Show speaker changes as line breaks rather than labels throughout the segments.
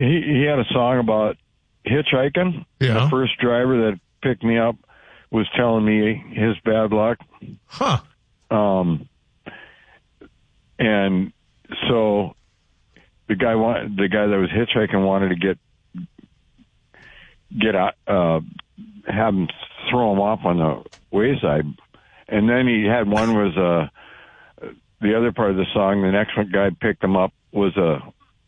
he had a song about hitchhiking.
Yeah.
The first driver that picked me up was telling me his bad luck.
Huh.
And so the guy that was hitchhiking wanted to get out, have him throw him off on the wayside. And then he had one was the other part of the song. The next one guy picked him up was a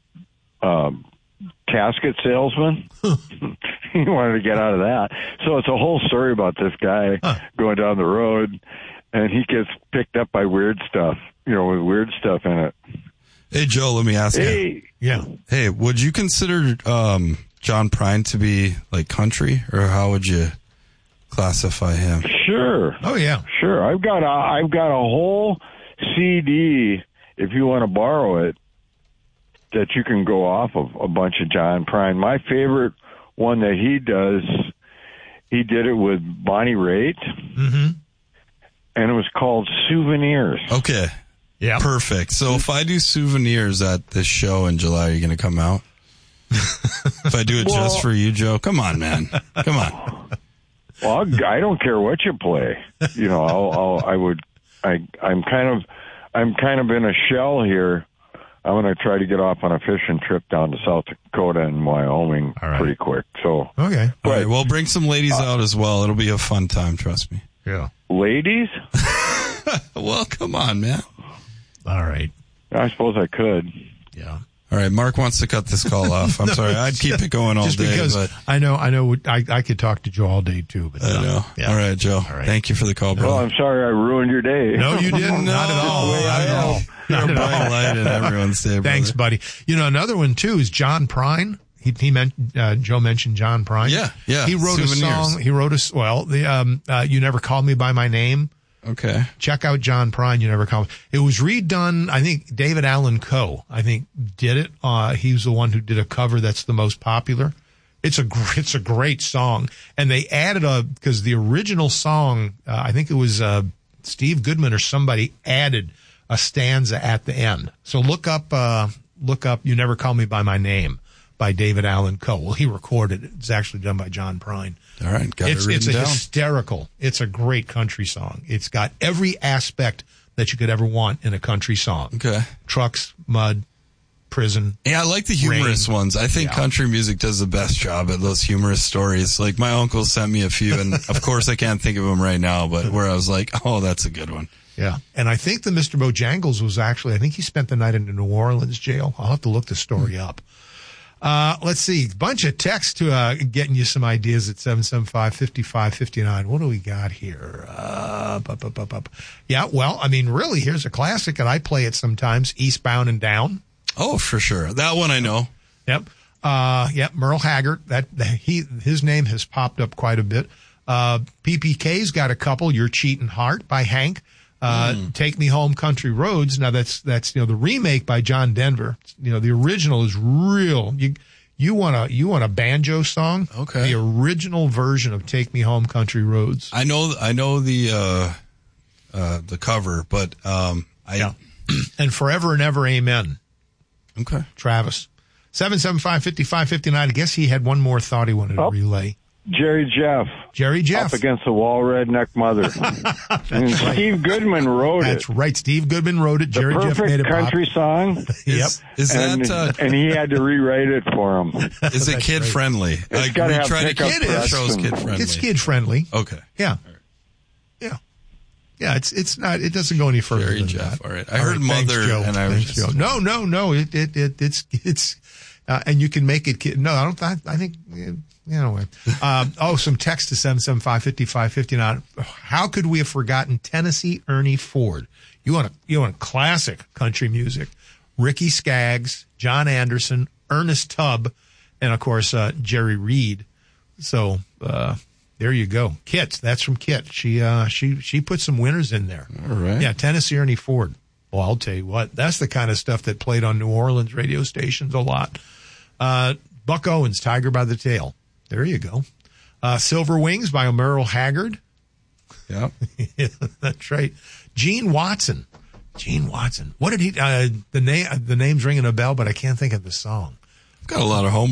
casket salesman. He wanted to get out of that. So it's a whole story about this guy going down the road, and he gets picked up by weird stuff, with weird stuff in it.
Hey, Joe, let me ask you.
Yeah.
Hey, would you consider John Prine to be like country, or how would you classify him?
Sure.
Oh, yeah.
Sure. I've got a whole CD, if you want to borrow it, that you can go off of a bunch of John Prine. My favorite one that he did it with Bonnie Raitt, and it was called Souvenirs.
Okay.
Yeah.
Perfect. So if I do Souvenirs at this show in July, are you going to come out? If I do it just for you, Joe? Come on, man. Come on.
Well, I don't care what you play. I'm kind of in a shell here. I'm going to try to get off on a fishing trip down to South Dakota and Wyoming pretty quick. So
okay.
All right. Well, bring some ladies out as well. It'll be a fun time. Trust me.
Yeah.
Ladies?
Well, come on, man.
All right.
I suppose I could.
Yeah.
All right, Mark wants to cut this call off. I'm sorry. I'd keep it going all
just
day.
Because
but
I know, I could talk to Joe all day too. But
I know.
Yeah.
All right, Joe.
All right.
Thank you for the call, brother.
Well, I'm sorry I ruined your day.
No, you didn't.
No,
Not at all. Not at all.
You're
Not
a
at all.
bright light in everyone's day,
Thanks,
brother.
buddy. Another one too is John Prine. Joe mentioned John Prine.
Yeah.
He wrote
Souvenirs.
a song. He wrote You Never Called Me by My Name.
Okay.
Check out John Prine. You Never Called Me. It was redone. I think David Allan Coe, did it. He was the one who did a cover that's the most popular. It's a great song. And they added because the original song, I think it was, Steve Goodman or somebody added a stanza at the end. So look up You Never Call Me by My Name by David Allan Coe. Well, he recorded it. It's actually done by John Prine.
All right. Got it written
It's
down.
hysterical. It's a great country song. It's got every aspect that you could ever want in a country song.
Okay.
Trucks, mud, prison.
Yeah, I like the humorous ones. I think country music does the best job at those humorous stories. Like my uncle sent me a few, and of course I can't think of them right now, but where I was like, oh, that's a good one.
Yeah. And I think the Mr. Bojangles was I think he spent the night in the New Orleans jail. I'll have to look the story up. Let's see. Bunch of text to getting you some ideas at 775-5559. What do we got here? Yeah, well, really, here's a classic, and I play it sometimes, Eastbound and Down.
Oh, for sure. That one I know.
Yep. Merle Haggard. His name has popped up quite a bit. PPK's got a couple. Your Cheatin' Heart by Hank. Take Me Home, Country Roads. Now that's the remake by John Denver. The original is real. You want a banjo song?
Okay.
The original version of Take Me Home, Country Roads.
I know the cover, but
And Forever and Ever Amen.
Okay.
Travis. 775-5559. I guess he had one more thought he wanted to relay.
Jerry Jeff.
Up
against the wall, Redneck Mother. And Steve Goodman wrote it.
That's right. Steve Goodman wrote it. Jerry Jeff made it
country song.
Yep.
And he had to rewrite it for him.
Is it kid friendly?
It's got to have pickup
shows kid friendly.
It's kid friendly.
Okay.
Yeah. Yeah. Yeah. It's not. It doesn't go any further
Jerry
than
Jeff.
that.
All right. I heard Mother,
thanks, Joe.
and I was
Thanks,
just
Joe. No. It's and you can make it kid. No, I don't. I think. Anyway, some text to 775-5559. How could we have forgotten Tennessee Ernie Ford? You want a classic country music? Ricky Skaggs, John Anderson, Ernest Tubb, and of course Jerry Reed. So there you go. Kit, that's from Kit. She put some winners in there.
All right.
Yeah, Tennessee Ernie Ford. Well, I'll tell you what, that's the kind of stuff that played on New Orleans radio stations a lot. Buck Owens, Tiger by the Tail. There you go. Silver Wings by Merle Haggard.
Yeah.
That's right. Gene Watson. What did he, the name's ringing a bell, but I can't think of the song.
Got a lot of home